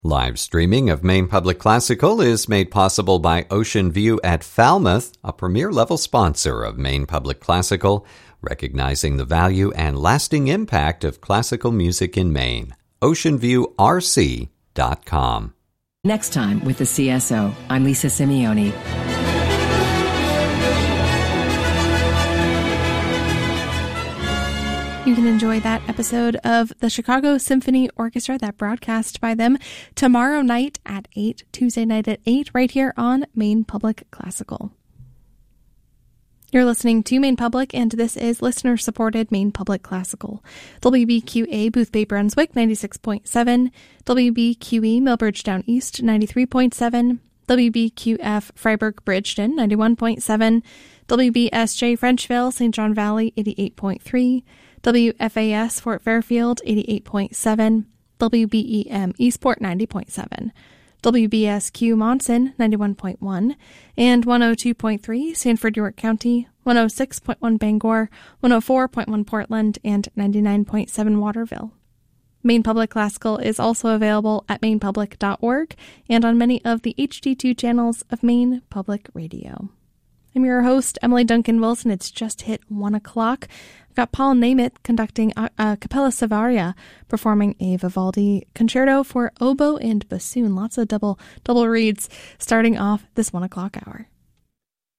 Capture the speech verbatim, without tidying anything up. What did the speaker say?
Live streaming of Maine Public Classical is made possible by Ocean View at Falmouth, a premier-level sponsor of Maine Public Classical, recognizing the value and lasting impact of classical music in Maine. ocean view r c dot com. Next time with the C S O, I'm Lisa Simeone. You can enjoy that episode of the Chicago Symphony Orchestra, that broadcast by them, tomorrow night at eight, Tuesday night at eight, right here on Maine Public Classical. You're listening to Maine Public, and this is listener-supported Maine Public Classical. W B Q A Boothbay Brunswick, ninety-six point seven, W B Q E Millbridge Down East, ninety-three point seven, W B Q F Freiburg Bridgeton, ninety-one point seven, W B S J Frenchville, Saint John Valley, eighty-eight point three, W F A S Fort Fairfield, eighty-eight point seven, W B E M Eastport, ninety point seven, W B S Q Monson, ninety-one point one, and one oh two point three Sanford York County, one oh six point one Bangor, one oh four point one Portland, and ninety-nine point seven Waterville. Maine Public Classical is also available at maine public dot org and on many of the H D two channels of Maine Public Radio. I'm your host, Emily Duncan Wilson. It's just hit one o'clock. I've got Paul Nemeth conducting a, a Cappella Savaria, performing a Vivaldi concerto for oboe and bassoon. Lots of double double reads starting off this one o'clock hour.